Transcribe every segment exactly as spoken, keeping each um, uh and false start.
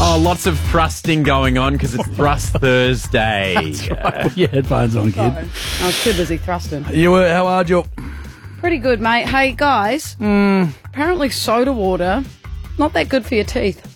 Oh, lots of thrusting going on because it's Thrust Thursday. That's right. Put your headphones on, kid. I was too busy thrusting. You were, how are you? Pretty good, mate. Hey, guys. Mm. Apparently soda water, not that good for your teeth.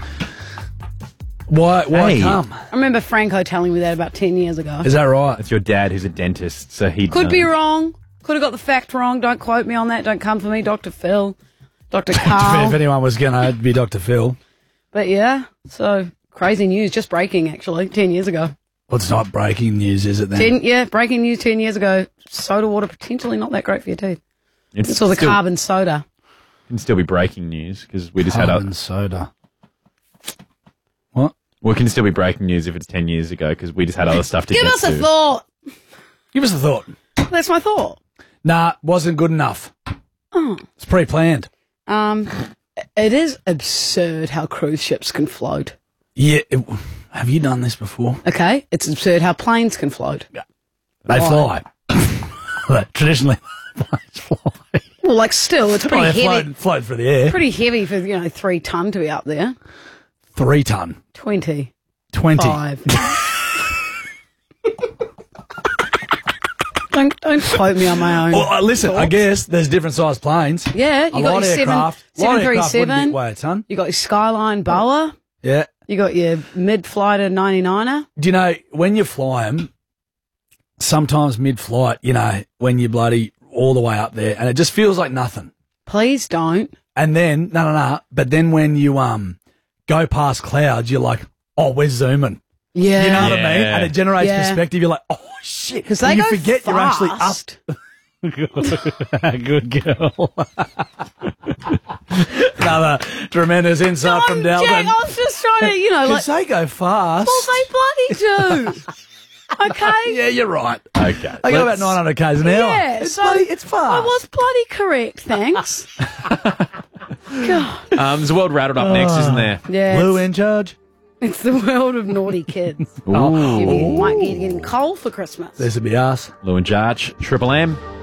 Why, why Hey. come? I remember Franco telling me that about ten years ago. Is that right? It's your dad who's a dentist, so he Could be wrong. Could have got the fact wrong. Don't quote me on that. Don't come for me, Doctor Phil, Doctor If Carl. anyone was going to be Doctor Phil. But yeah, so crazy news. Just breaking, actually, ten years ago. Well, it's not breaking news, is it then? Ten, yeah, breaking news ten years ago. Soda water potentially not that great for your teeth. It's, It's all the still, carbon soda. can still be breaking news because we just Carbon had a. soda. What? Well, it can still be breaking news if it's ten years ago because we just had other stuff to Give get us to. a thought. Give us a thought. That's my thought. Nah, wasn't good enough. Oh. It's pre-planned. Um, it is absurd how cruise ships can float. Yeah. It, have you done this before? Okay, it's absurd how planes can float. They Why? fly. Like, traditionally, planes fly. Well, like still, it's Oh, pretty they heavy. float, float through the air. Pretty heavy for you know three ton to be up there. Three ton. Twenty. Twenty. Five. don't don't quote me on my own. Well, uh, listen, I guess there's different sized planes. Yeah, you a got lot your of seven aircraft. seven three wouldn't seven. be- weigh a ton. You got your Skyline Boa. Yeah. You got your mid-flighter ninety-niner. Do you know, when you fly them, sometimes mid-flight, you know, when you're bloody all the way up there, and it just feels like nothing. Please don't. And then, no, no, no, but then when you um go past clouds, you're like, oh, we're zooming. Yeah. You know what I mean? Yeah. And it generates Yeah. perspective. You're like, oh, shit. Because they And you go forget fast. you're actually up. Good girl. Another tremendous insight from Jack, Dalton. I was just trying to, you know, like, Because they go fast. well, they bloody do. Okay. Yeah, you're right. Okay. I go about let's- nine hundred k's an hour. Yeah, it's so bloody, it's fast. I was bloody correct, thanks. God. Um, there's a world rattled up next, isn't there? Yeah, Lou it's, in charge. it's the world of naughty kids. Ooh. You might be getting coal for Christmas. This would be us. Lou and Jarge, Triple M.